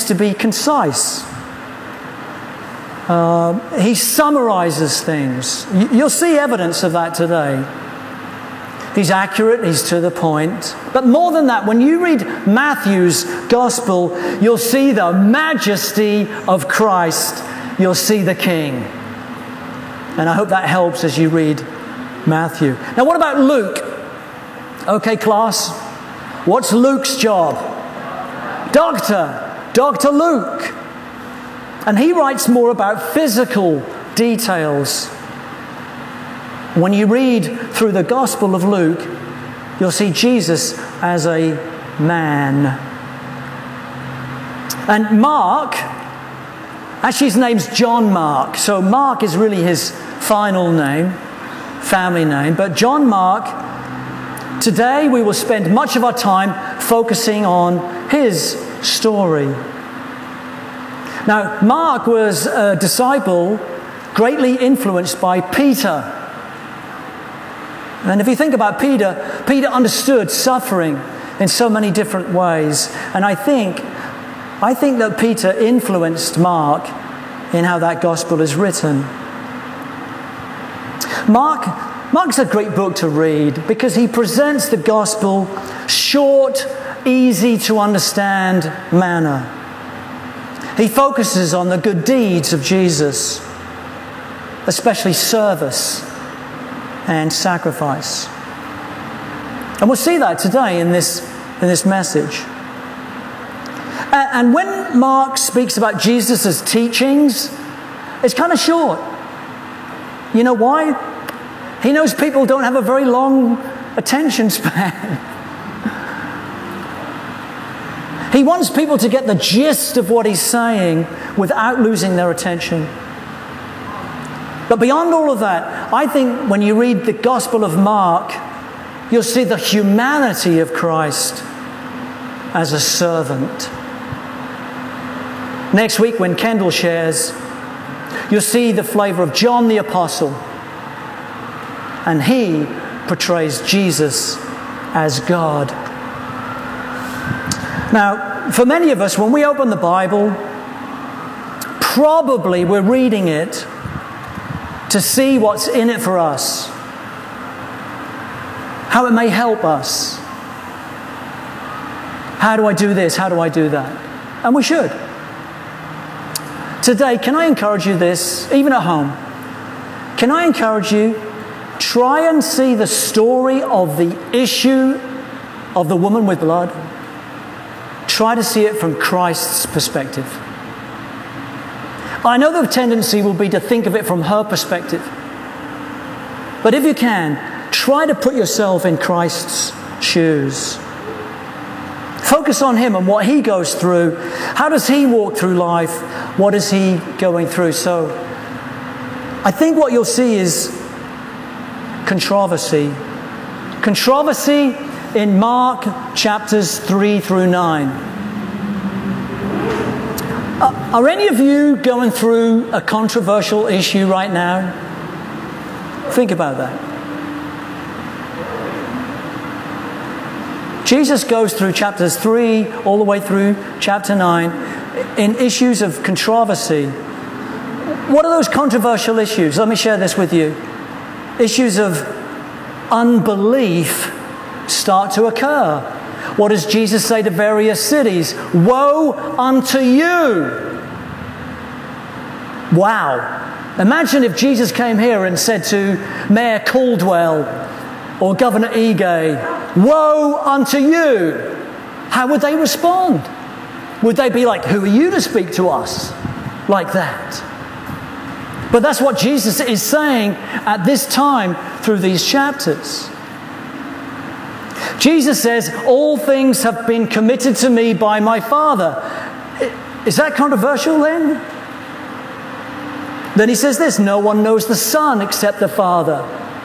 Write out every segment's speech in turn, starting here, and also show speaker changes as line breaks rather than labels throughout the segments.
tends to be concise. He summarizes things. You'll see evidence of that today. He's accurate, he's to the point. But more than that, when you read Matthew's gospel, you'll see the majesty of Christ. You'll see the King. And I hope that helps as you read Matthew. Now, what about Luke? Okay, class. What's Luke's job? Dr. Luke. And he writes more about physical details. When you read through the Gospel of Luke, you'll see Jesus as a man. And Mark, actually his name's John Mark, so Mark is really his final name, family name. But John Mark, today we will spend much of our time focusing on his story. Now, Mark was a disciple greatly influenced by Peter. And if you think about Peter, Peter understood suffering in so many different ways. And I think that Peter influenced Mark in how that gospel is written. Mark's a great book to read because he presents the gospel short, easy to understand manner. He focuses on the good deeds of Jesus, especially service and sacrifice. And we'll see that today in this message. And when Mark speaks about Jesus' teachings, it's kind of short. You know why? He knows people don't have a very long attention span. He wants people to get the gist of what he's saying without losing their attention. But beyond all of that, I think when you read the Gospel of Mark, you'll see the humanity of Christ as a servant. Next week when Kendall shares, you'll see the flavor of John the Apostle. And he portrays Jesus as God. Now, for many of us, when we open the Bible, probably we're reading it to see what's in it for us, how it may help us. How do I do this? How do I do that? And we should. Today, can I encourage you this, even at home? Can I encourage you, try and see the story of the issue of the woman with blood. Try to see it from Christ's perspective. I know the tendency will be to think of it from her perspective. But if you can, try to put yourself in Christ's shoes. Focus on him and what he goes through. How does he walk through life? What is he going through? So, I think what you'll see is controversy. Controversy in Mark chapters 3 through 9. Are any of you going through a controversial issue right now? Think about that. Jesus goes through chapters 3 all the way through chapter 9 in issues of controversy. What are those controversial issues? Let me share this with you. Issues of unbelief start to occur. What does Jesus say to various cities? Woe unto you! Wow. Imagine if Jesus came here and said to Mayor Caldwell or Governor Ige, woe unto you! How would they respond? Would they be like, who are you to speak to us like that? But that's what Jesus is saying at this time through these chapters. Jesus says, all things have been committed to me by my Father. Is that controversial then? Then he says this, no one knows the Son except the Father.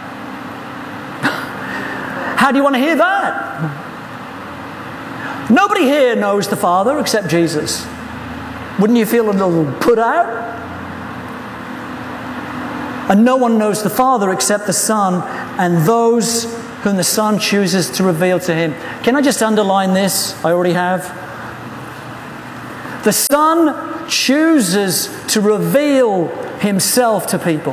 How do you want to hear that? Nobody here knows the Father except Jesus. Wouldn't you feel a little put out? And no one knows the Father except the Son and those whom the Son chooses to reveal to him. Can I just underline this? I already have. The Son chooses to reveal himself to people.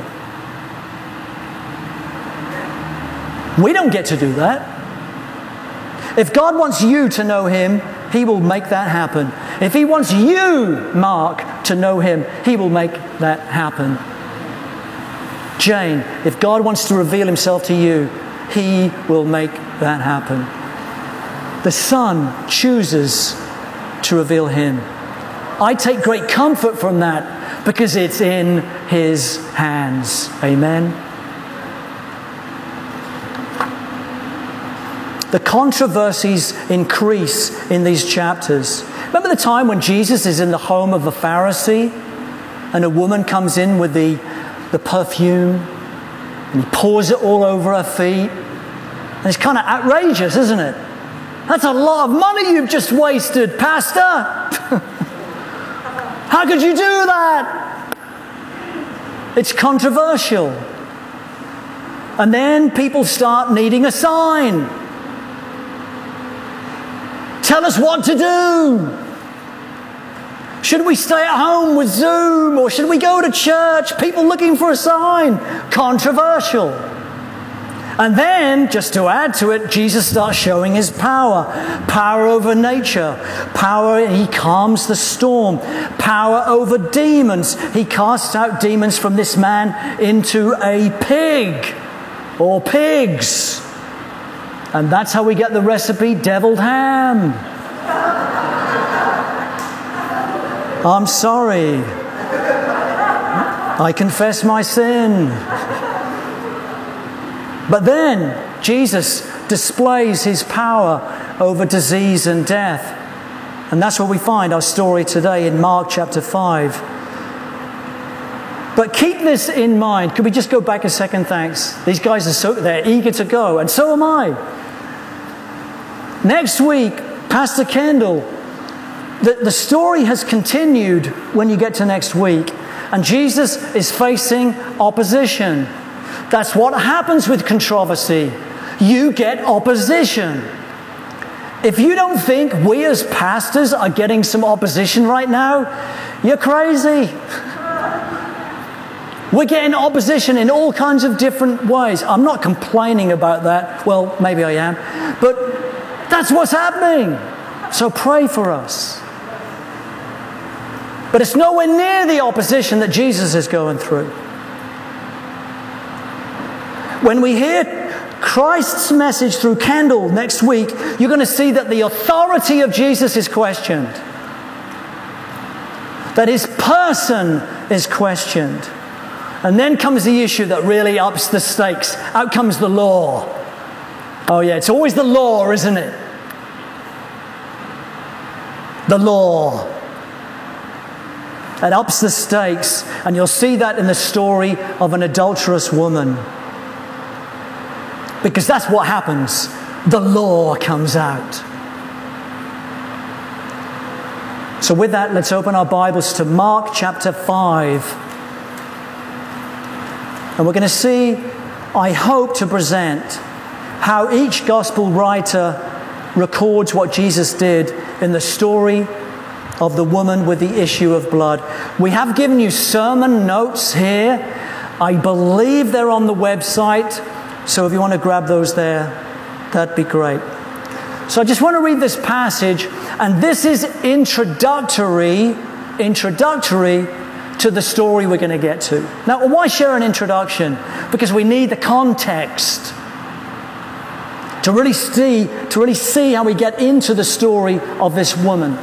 We don't get to do that. If God wants you to know him, he will make that happen. If he wants you, Mark, to know him, he will make that happen. Jane, if God wants to reveal himself to you, he will make that happen. The Son chooses to reveal him. I take great comfort from that because it's in his hands. Amen. The controversies increase in these chapters. Remember the time when Jesus is in the home of a Pharisee and a woman comes in with the perfume and he pours it all over her feet? And it's kind of outrageous, isn't it? That's a lot of money you've just wasted, Pastor. How could you do that? It's controversial. And then people start needing a sign. Tell us what to do. Should we stay at home with Zoom or should we go to church? People looking for a sign. Controversial. And then, just to add to it, Jesus starts showing his power. Power over nature. Power, he calms the storm. Power over demons. He casts out demons from this man into a pig or pigs. And that's how we get the recipe deviled ham. I'm sorry. I confess my sin. But then Jesus displays his power over disease and death. And that's where we find our story today in Mark chapter 5. But keep this in mind. Could we just go back a second, thanks? These guys they're eager to go, and so am I. Next week, Pastor Kendall, the story has continued when you get to next week. And Jesus is facing opposition. That's what happens with controversy. You get opposition. If you don't think we as pastors are getting some opposition right now, you're crazy. We're getting opposition in all kinds of different ways. I'm not complaining about that. Well, maybe I am. But that's what's happening. So pray for us. But it's nowhere near the opposition that Jesus is going through. When we hear Christ's message through Kendall next week, you're going to see that the authority of Jesus is questioned. That his person is questioned. And then comes the issue that really ups the stakes. Out comes the law. Oh yeah, it's always the law, isn't it? The law. It ups the stakes. And you'll see that in the story of an adulterous woman. Because that's what happens. The law comes out. So with that, let's open our Bibles to Mark chapter 5. And we're going to see, I hope to present, how each gospel writer records what Jesus did in the story of the woman with the issue of blood. We have given you sermon notes here. I believe they're on the website. So if you want to grab those there, that'd be great. So I just want to read this passage, and this is introductory to the story we're going to get to. Now, why share an introduction? Because we need the context to really see how we get into the story of this woman.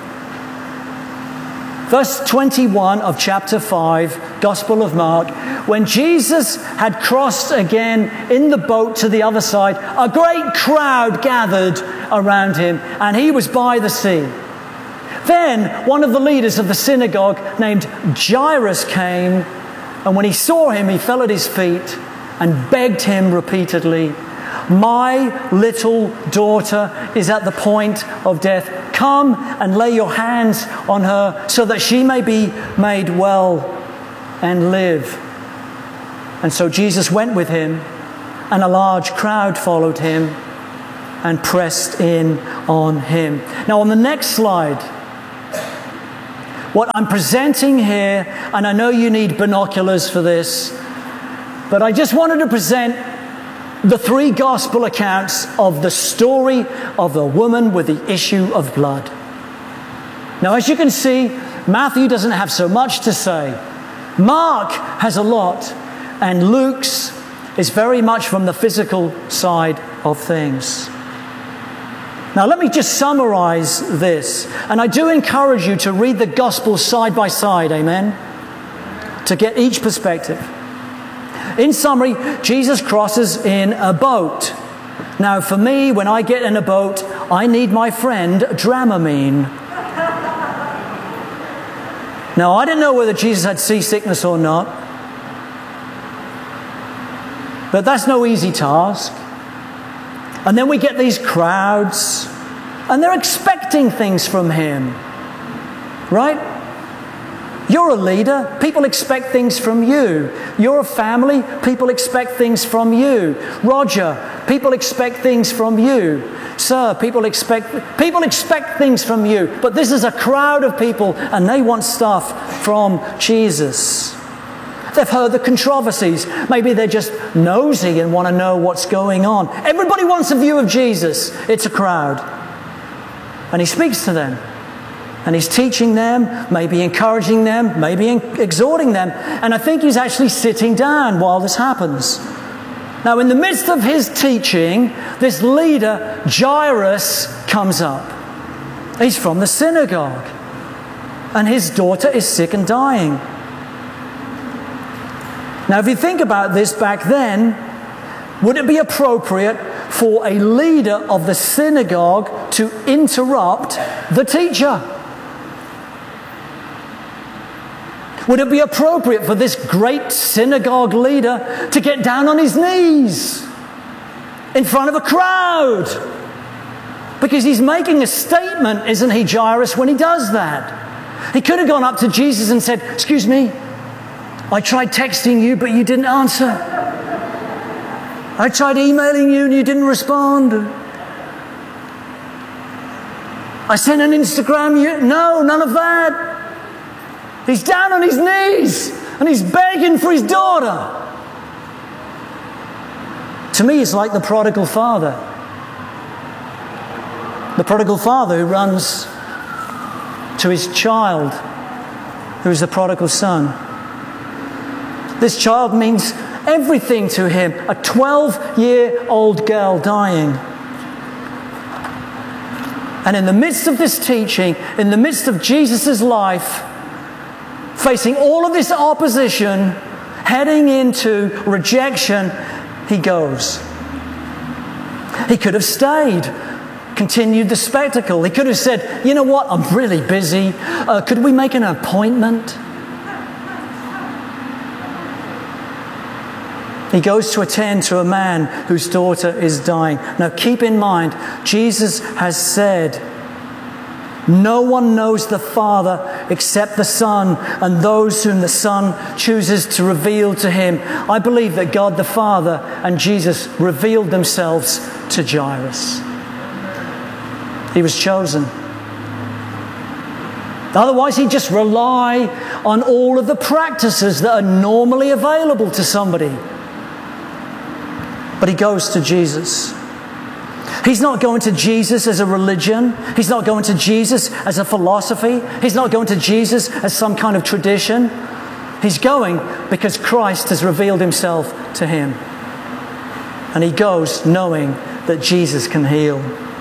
Verse 21 of chapter 5, Gospel of Mark. When Jesus had crossed again in the boat to the other side, a great crowd gathered around him, and he was by the sea. Then one of the leaders of the synagogue named Jairus came, and when he saw him, he fell at his feet and begged him repeatedly, "My little daughter is at the point of death. Come and lay your hands on her so that she may be made well and live." And so Jesus went with him, and a large crowd followed him and pressed in on him. Now on the next slide, What I'm presenting here, and I know you need binoculars for this, but I just wanted to present the three gospel accounts of the story of the woman with the issue of blood. Now, as you can see, Matthew doesn't have so much to say. Mark has a lot, and Luke's is very much from the physical side of things. Now, let me just summarize this. And I do encourage you to read the gospel side by side, amen? To get each perspective. In summary, Jesus crosses in a boat. Now, for me, when I get in a boat, I need my friend Dramamine. Now, I don't know whether Jesus had seasickness or not, but that's no easy task. And then we get these crowds, and they're expecting things from him, right? You're a leader. People expect things from you. You're a family. People expect things from you. Roger, people expect things from you. Sir, people expect things from you. But this is a crowd of people, and they want stuff from Jesus. They've heard the controversies. Maybe they're just nosy and want to know what's going on. Everybody wants a view of Jesus. It's a crowd. And he speaks to them. And he's teaching them, maybe encouraging them, maybe exhorting them. And I think he's actually sitting down while this happens. Now, in the midst of his teaching, this leader, Jairus, comes up. He's from the synagogue. And his daughter is sick and dying. Now, if you think about this back then, would it be appropriate for a leader of the synagogue to interrupt the teacher? Would it be appropriate for this great synagogue leader to get down on his knees in front of a crowd? Because he's making a statement, isn't he, Jairus, when he does that? He could have gone up to Jesus and said, "Excuse me, I tried texting you, but you didn't answer. I tried emailing you and you didn't respond. I sent an Instagram, no, none of that." He's down on his knees and he's begging for his daughter. To me, it's like the prodigal father. The prodigal father who runs to his child, who is the prodigal son. This child means everything to him. A 12-year-old girl dying. And in the midst of this teaching, in the midst of Jesus' life, facing all of this opposition, heading into rejection, he goes. He could have stayed, continued the spectacle. He could have said, "You know what, I'm really busy. Could we make an appointment?" He goes to attend to a man whose daughter is dying. Now keep in mind, Jesus has said, "No one knows the Father except the Son, and those whom the Son chooses to reveal to him." I believe that God the Father and Jesus revealed themselves to Jairus. He was chosen. Otherwise, he'd just rely on all of the practices that are normally available to somebody. But he goes to Jesus. He's not going to Jesus as a religion. He's not going to Jesus as a philosophy. He's not going to Jesus as some kind of tradition. He's going because Christ has revealed himself to him. And he goes knowing that Jesus can heal.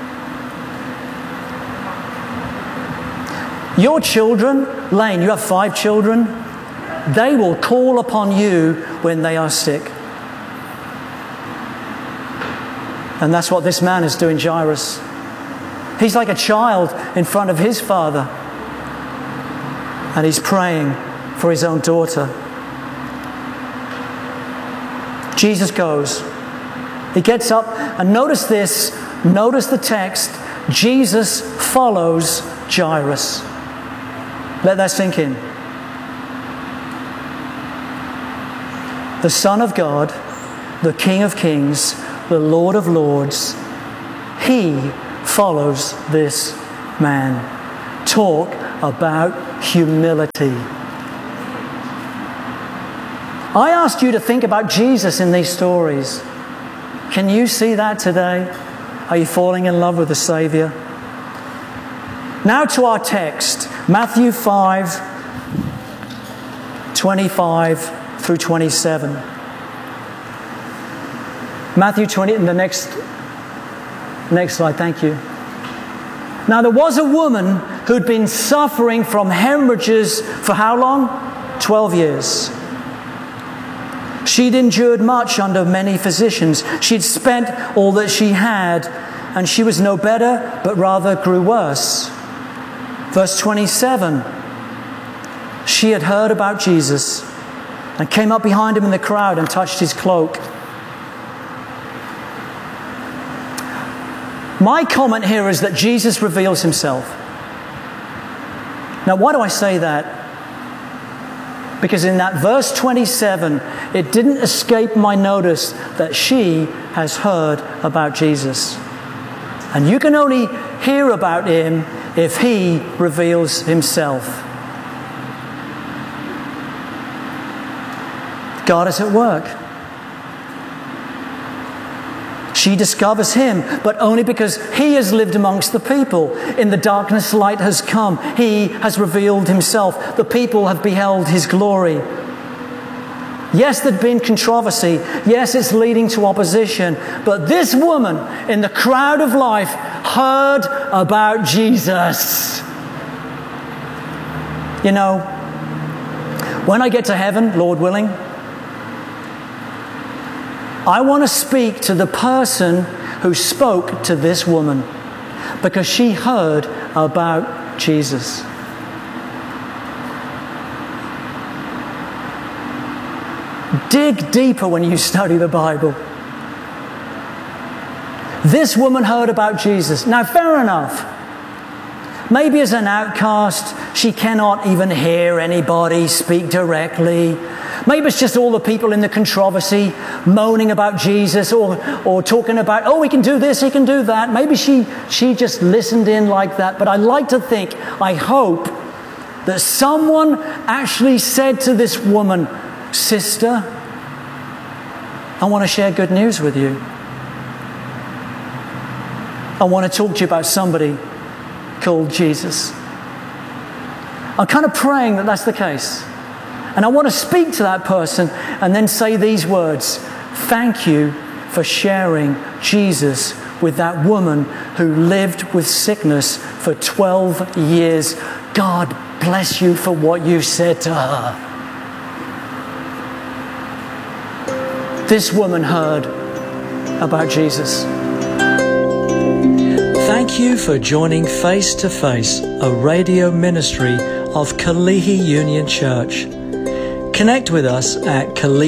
Your children, Lane, you have 5 children, they will call upon you when they are sick. And that's what this man is doing, Jairus. He's like a child in front of his father. And he's praying for his own daughter. Jesus goes. He gets up, and notice this, notice the text. Jesus follows Jairus. Let that sink in. The Son of God, the King of Kings, the Lord of Lords, he follows this man. Talk about humility. I asked you to think about Jesus in these stories. Can you see that today? Are you falling in love with the Savior? Now to our text, Matthew 5:25 through 27. Matthew 20, and the next slide, thank you. Now there was a woman who'd been suffering from hemorrhages for how long? 12 years. She'd endured much under many physicians. She'd spent all that she had, and she was no better, but rather grew worse. Verse 27, she had heard about Jesus and came up behind him in the crowd and touched his cloak. My comment here is that Jesus reveals himself. Now, why do I say that? Because in that verse 27, it didn't escape my notice that she has heard about Jesus. And you can only hear about him if he reveals himself. God is at work. She discovers him, but only because he has lived amongst the people. In the darkness, light has come. He has revealed himself. The people have beheld his glory. Yes, there'd been controversy. Yes, it's leading to opposition. But this woman in the crowd of life heard about Jesus. You know, when I get to heaven, Lord willing, I want to speak to the person who spoke to this woman because she heard about Jesus. Dig deeper when you study the Bible. This woman heard about Jesus. Now, fair enough. Maybe as an outcast, she cannot even hear anybody speak directly. Maybe it's just all the people in the controversy moaning about Jesus or talking about, oh, he can do this, he can do that. Maybe she just listened in like that. But I like to think, I hope, that someone actually said to this woman, sister, I want to share good news with you. I want to talk to you about somebody called Jesus. I'm kind of praying that that's the case. And I want to speak to that person and then say these words. Thank you for sharing Jesus with that woman who lived with sickness for 12 years. God bless you for what you said to her. This woman heard about Jesus. Thank you for joining Face to Face, a radio ministry of Kalihi Union Church. Connect with us at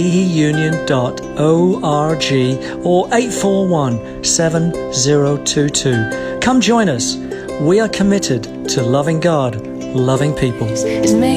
kalihiunion.org or 841-7022. Come join us. We are committed to loving God, loving people.